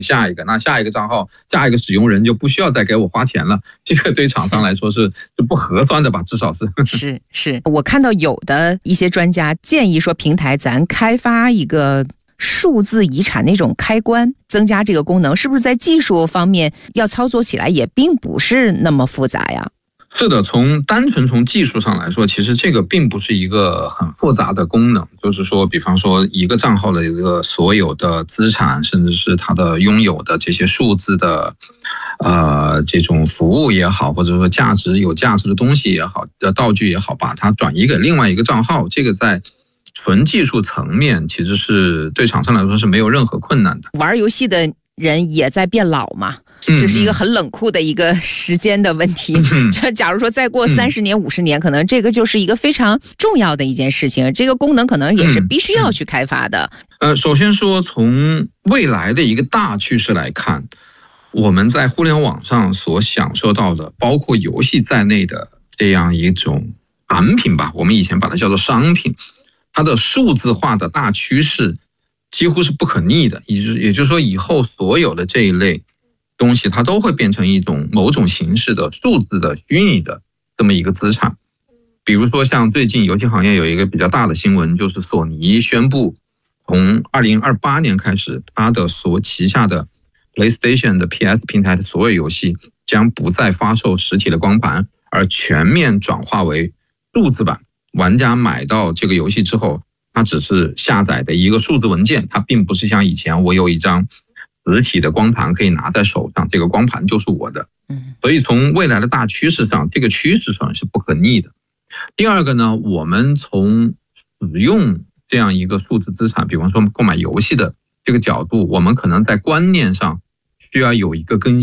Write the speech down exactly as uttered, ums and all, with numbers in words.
下一个，那下一个账号下一个使用人就不需要再给我花钱了，这个对厂商来说是是不合算的吧，至少是是是。我看到有的一些专家建议说，平台咱开发一个数字遗产那种开关，增加这个功能，是不是在技术方面要操作起来也并不是那么复杂呀？ 是的，从单纯从技术上来说，其实这个并不是一个很复杂的功能，就是说比方说一个账号的一个所有的资产，甚至是它的拥有的这些数字的呃这种服务也好，或者说价值有价值的东西也好，的道具也好，把它转移给另外一个账号，这个在纯技术层面其实是对厂商来说是没有任何困难的。 玩游戏的人也在变老嘛，这是一个很冷酷的一个时间的问题。就假如说再过三十年、五十年，可能这个就是一个非常重要的一件事情，这个功能可能也是必须要去开发的。 呃，首先说从未来的一个大趋势来看，我们在互联网上所享受到的，包括游戏在内的这样一种产品吧，我们以前把它叫做商品，它的数字化的大趋势几乎是不可逆的，也就是说以后所有的这一类东西它都会变成一种某种形式的数字的虚拟的这么一个资产。比如说像最近游戏行业有一个比较大的新闻，就是索尼宣布从二零二八年开始，它的所旗下的 PlayStation 的 P S 平台的所有游戏将不再发售实体的光盘，而全面转化为数字版。玩家买到这个游戏之后，它只是下载的一个数字文件，它并不是像以前我有一张实体的光盘可以拿在手上，这个光盘就是我的。所以从未来的大趋势上，这个趋势上是不可逆的。第二个呢，我们从使用这样一个数字资产，比方说购买游戏的这个角度，我们可能在观念上需要有一个更